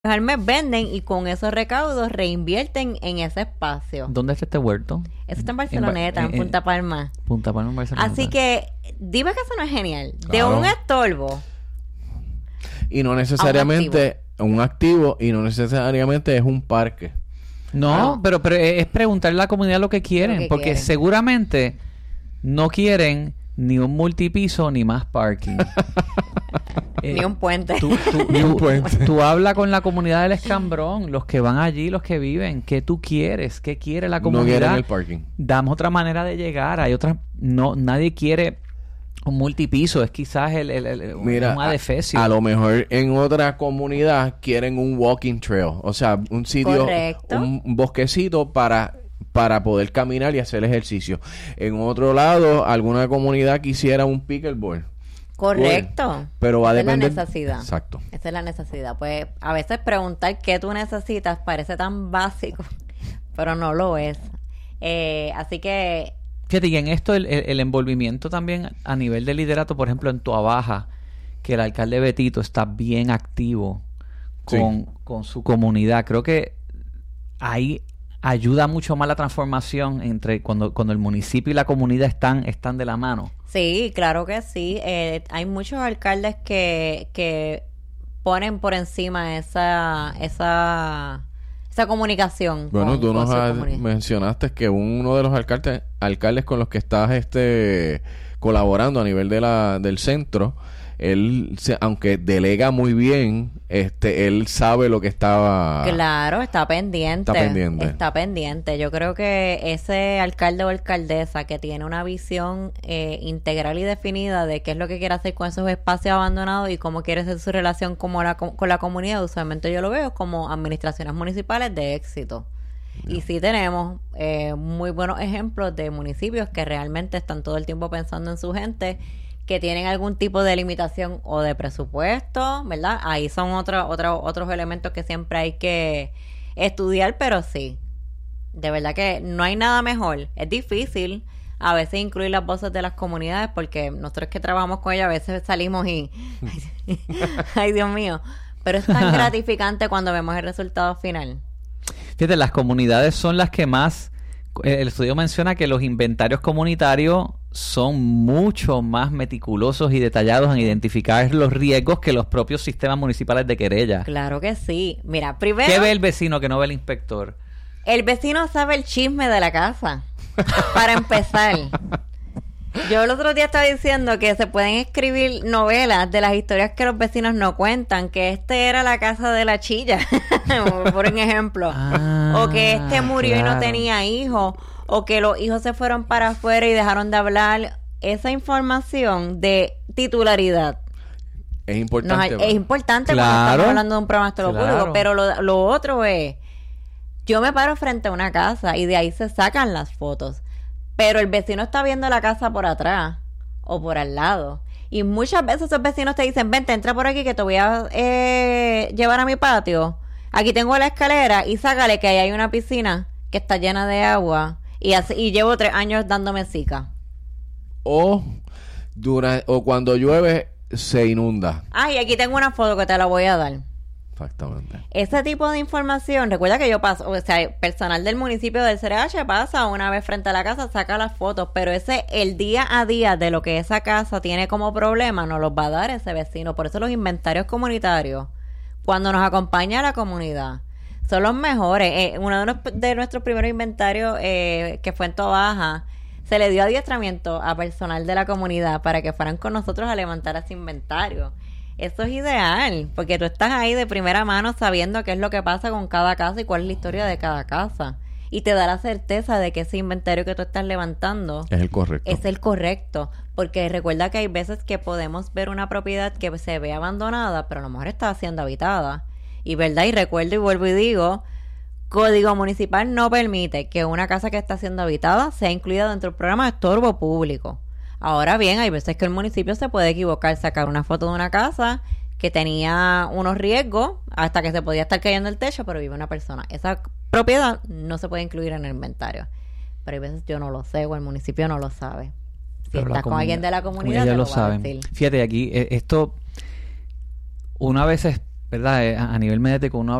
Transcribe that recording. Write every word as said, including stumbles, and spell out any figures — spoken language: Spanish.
al mes venden y con esos recaudos reinvierten en ese espacio. ¿Dónde está este huerto? Eso está en Barceloneta, en, en, en Punta Palma. Punta Palma, en Barcelona. Así que, dime que eso no es genial. Claro. De un estorbo. Y no necesariamente un activo. un activo y no necesariamente es un parque. No, Ah. pero, pero es preguntarle a la comunidad lo que quieren, Lo que porque quieren. seguramente no quieren ni un multipiso ni más parking. Eh, Ni un puente. Tú, tú, Ni un tú- puente. tú habla con la comunidad del Escambrón, los que van allí, los que viven, ¿qué tú quieres? ¿Qué quiere la No comunidad? quieren el parking. Damos otra manera de llegar, hay otras, no, nadie quiere un multipiso, es quizás el, el, el- Mira, un adefesio. a, a lo mejor en otra comunidad quieren un walking trail, o sea, un sitio, Correcto. un, un bosquecito para para poder caminar y hacer ejercicio. En otro lado, alguna comunidad quisiera un pickleball. Correcto. Pero va a Esa es la depender. necesidad. Exacto. Esa es la necesidad. Pues a veces preguntar qué tú necesitas parece tan básico, pero no lo es. Eh, así que Fíjate, y en esto el, el- el envolvimiento también a nivel de liderato, por ejemplo, en Tuabaja, que el alcalde Betito está bien activo con, con su comunidad. Creo que ahí ayuda mucho más la transformación entre cuando, cuando el municipio y la comunidad están, están de la mano. sí, claro que sí. Eh, hay muchos alcaldes que, que ponen por encima esa esa esa comunicación. Bueno, con- tú con nos su has- comunidad. mencionaste que uno de los alcaldes alcaldes con los que estás este colaborando a nivel de la del centro, él se- aunque delega muy bien, este él sabe lo que estaba Claro, está pendiente. Está pendiente. Está pendiente. Yo creo que ese alcalde o alcaldesa que tiene una visión eh, integral y definida de qué es lo que quiere hacer con esos espacios abandonados y cómo quiere ser su relación como la, con la comunidad, usualmente yo lo veo como administraciones municipales de éxito. Y sí tenemos eh, muy buenos ejemplos de municipios que realmente están todo el tiempo pensando en su gente, que tienen algún tipo de limitación o de presupuesto, ¿verdad? Ahí son otros otros otros elementos que siempre hay que estudiar, pero sí, de verdad que no hay nada mejor. Es difícil a veces incluir las voces de las comunidades porque nosotros que trabajamos con ellas a veces salimos y... Ay, Dios mío. Pero es tan gratificante cuando vemos el resultado final. Fíjate, las comunidades son las que más... El estudio menciona que los inventarios comunitarios son mucho más meticulosos y detallados en identificar los riesgos que los propios sistemas municipales de querella. Claro que sí. Mira, primero... ¿Qué ve el vecino que no ve el inspector? El vecino sabe el chisme de la casa. Para empezar. Yo el otro día estaba diciendo que se pueden escribir novelas de las historias que los vecinos no cuentan. Que este era la casa de la chilla, por un ejemplo. Ah, o que este murió y no claro. tenía hijos. O que los hijos se fueron para afuera y dejaron de hablar. Esa información de titularidad. es No, importante. es importante Claro. cuando estamos hablando de un programa de Claro. público, pero lo, lo otro es, yo me paro frente a una casa y de ahí se sacan las fotos, pero el vecino está viendo la casa por atrás o por al lado. Y muchas veces esos vecinos te dicen, vente, entra por aquí que te voy a eh, llevar a mi patio. Aquí tengo la escalera y sácale que ahí hay una piscina que está llena de agua y, así, y llevo tres años dándome zika. o dura, o cuando llueve se inunda. Ah, y aquí tengo una foto que te la voy a dar. Exactamente. Ese tipo de información, recuerda que yo paso, o sea, personal del municipio del C R H pasa una vez frente a la casa, saca las fotos, pero ese, el día a día de lo que esa casa tiene como problema, nos los va a dar ese vecino. Por eso los inventarios comunitarios, cuando nos acompaña la comunidad, son los mejores. Eh, uno de, los, de nuestros primeros inventarios, eh, que fue en Tobaja, se le dio adiestramiento a personal de la comunidad para que fueran con nosotros a levantar ese inventario. Eso es ideal, porque tú estás ahí de primera mano sabiendo qué es lo que pasa con cada casa y cuál es la historia de cada casa. Y te da la certeza de que ese inventario que tú estás levantando Es el correcto. es el correcto. Porque recuerda que hay veces que podemos ver una propiedad que se ve abandonada, pero a lo mejor está siendo habitada. Y verdad, y recuerdo y vuelvo y digo, Código Municipal no permite que una casa que está siendo habitada sea incluida dentro del programa de estorbo público. Ahora bien, hay veces que el municipio se puede equivocar, sacar una foto de una casa que tenía unos riesgos hasta que se podía estar cayendo el techo, pero vive una persona. Esa propiedad no se puede incluir en el inventario. Pero hay veces yo no lo sé o el municipio no lo sabe. Si Pero la estás con alguien de la comunidad, ya te lo lo va a saben. decir. Fíjate, aquí eh, esto una vez es- ¿verdad? Eh, A nivel mediático uno